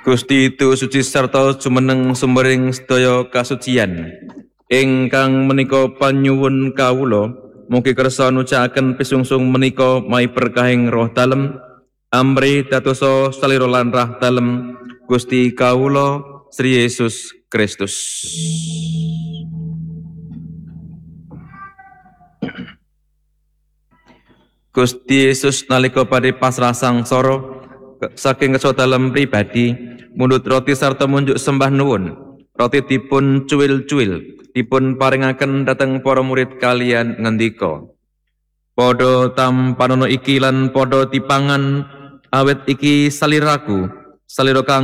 Gusti itu suci sarta jumeneng sumbering sedaya kasucian. Ingkang menika panyuwun kawula, mugi kersa nucakaken pisungsung menika mai berkahing roh dalem, amri datosa salira lan rah dalem Gusti kawula Sri Yesus Kristus. Gusti Yesus nalika badhe pasrah sangsara saking kersa dalem pribadi mundhut roti sarta munjuk sembah nuwun. Roti dipun cuwil-cuwil dipun paringaken dhateng para murid kaliyan ngendika, "Padha tampanana iki lan padha dipangan awit iki saliraku, salira kang